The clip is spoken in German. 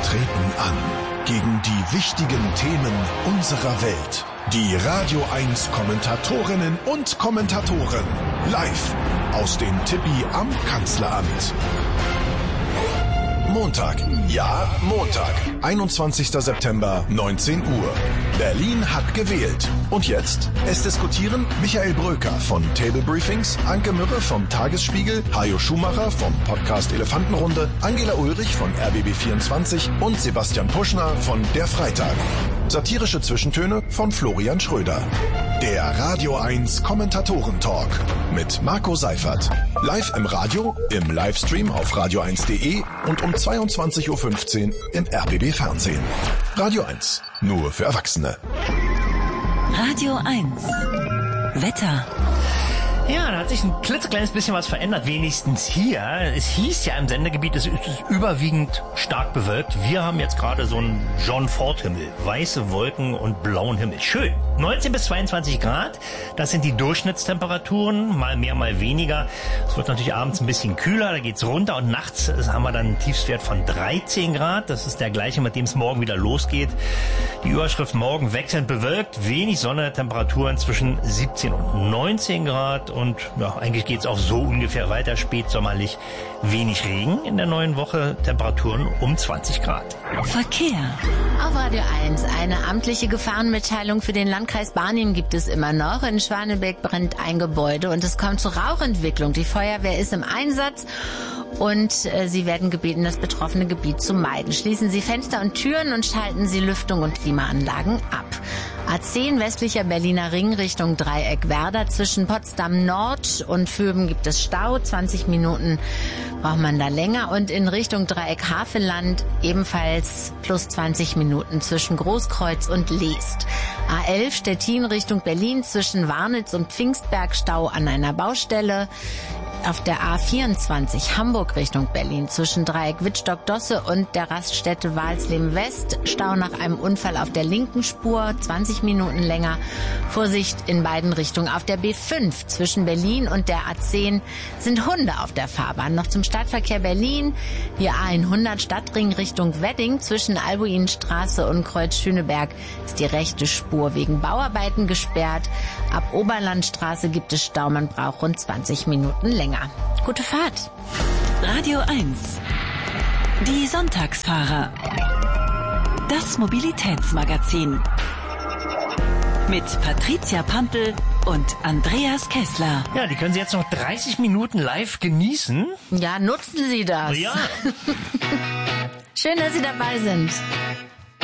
treten an gegen die wichtigen Themen unserer Welt. Die Radio 1 Kommentatorinnen und Kommentatoren live aus dem Tippi am Kanzleramt. Montag, ja Montag, 21. September, 19 Uhr. Berlin hat gewählt. Und jetzt? Es diskutieren Michael Bröker von Table Briefings, Anke Mürre vom Tagesspiegel, Hajo Schumacher vom Podcast Elefantenrunde, Angela Ulrich von RBB24 und Sebastian Puschner von Der Freitag. Satirische Zwischentöne von Florian Schröder. Der Radio 1 Kommentatoren-Talk mit Marco Seifert. Live im Radio, im Livestream auf radio1.de und um 22.15 Uhr im RBB Fernsehen. Radio 1, nur für Erwachsene. Radio 1, Wetter. Ja, da hat sich ein klitzekleines bisschen was verändert, wenigstens hier. Es hieß ja im Sendegebiet, es ist überwiegend stark bewölkt. Wir haben jetzt gerade so einen John-Ford-Himmel, weiße Wolken und blauen Himmel. Schön. 19 bis 22 Grad, das sind die Durchschnittstemperaturen, mal mehr, mal weniger. Es wird natürlich abends ein bisschen kühler, da geht's runter und nachts haben wir dann einen Tiefstwert von 13 Grad. Das ist der gleiche, mit dem es morgen wieder losgeht. Die Überschrift morgen wechselnd bewölkt, wenig Sonne, Temperaturen zwischen 17 und 19 Grad. Und ja, eigentlich geht's auch so ungefähr weiter, spätsommerlich, wenig Regen in der neuen Woche, Temperaturen um 20 Grad. Verkehr. Auf Radio 1, eine amtliche Gefahrenmitteilung für den Landkreis Barnim gibt es immer noch. In Schwanebeck brennt ein Gebäude und es kommt zur Rauchentwicklung. Die Feuerwehr ist im Einsatz und Sie werden gebeten, das betroffene Gebiet zu meiden. Schließen Sie Fenster und Türen und schalten Sie Lüftung und Klimaanlagen ab. A10 westlicher Berliner Ring Richtung Dreieck Werder. Zwischen Potsdam Nord und Vöben gibt es Stau. 20 Minuten braucht man da länger. Und in Richtung Dreieck Havelland ebenfalls plus 20 Minuten zwischen Großkreuz und Leest. A11 Stettin Richtung Berlin zwischen Warnitz und Pfingstberg Stau an einer Baustelle. Auf der A24 Hamburg Richtung Berlin zwischen Dreieck Wittstock-Dosse und der Raststätte Walsleben West. Stau nach einem Unfall auf der linken Spur, 20 Minuten länger. Vorsicht in beiden Richtungen. Auf der B5 zwischen Berlin und der A10 sind Hunde auf der Fahrbahn. Noch zum Stadtverkehr Berlin. Die A100 Stadtring Richtung Wedding zwischen Albuinstraße und Kreuz Schöneberg ist die rechte Spur wegen Bauarbeiten gesperrt. Ab Oberlandstraße gibt es Stau, man braucht rund 20 Minuten länger. Gute Fahrt. Radio 1, die Sonntagsfahrer. Das Mobilitätsmagazin. Mit Patricia Pampel und Andreas Kessler. Ja, die können Sie jetzt noch 30 Minuten live genießen. Ja, nutzen Sie das. Ja. Schön, dass Sie dabei sind.